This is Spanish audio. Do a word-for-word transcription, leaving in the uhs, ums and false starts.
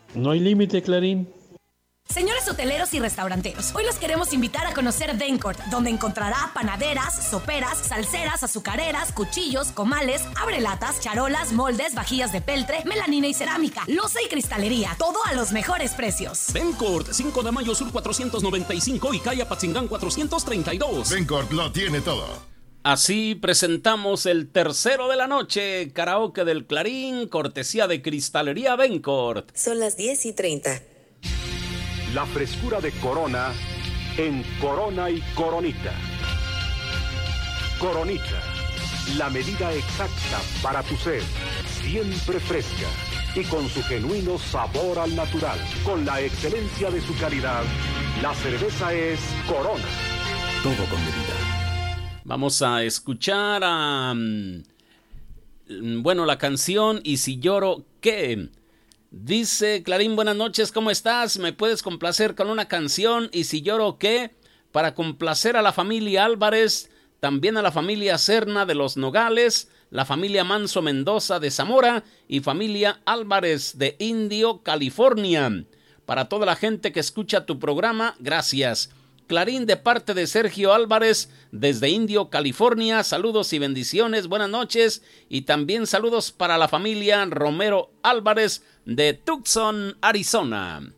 No hay límite, Clarín. Señores hoteleros y restauranteros, hoy los queremos invitar a conocer Dencourt, donde encontrará panaderas, soperas, salseras, azucareras, cuchillos, comales, abrelatas, charolas, moldes, vajillas de peltre, melanina y cerámica, loza y cristalería, todo a los mejores precios. Dencourt, cinco de mayo sur cuatrocientos noventa y cinco y calle Apatzingán cuatrocientos treinta y dos. Dencourt lo tiene todo. Así presentamos el tercero de la noche, karaoke del Clarín, cortesía de Cristalería Dencourt. Son las diez y treinta. La frescura de Corona en Corona y Coronita. Coronita, la medida exacta para tu sed, siempre fresca y con su genuino sabor al natural. Con la excelencia de su calidad, la cerveza es Corona. Todo con medida. Vamos a escuchar a... Bueno, la canción Y si lloro, ¿qué? Dice Clarín, buenas noches, ¿cómo estás? ¿Me puedes complacer con una canción? ¿Y si lloro qué? Para complacer a la familia Álvarez, también a la familia Serna de Los Nogales, la familia Manso Mendoza de Zamora y familia Álvarez de Indio, California. Para toda la gente que escucha tu programa, gracias. Clarín de parte de Sergio Álvarez desde Indio, California. Saludos y bendiciones, buenas noches. Y también saludos para la familia Romero Álvarez de Tucson, Arizona.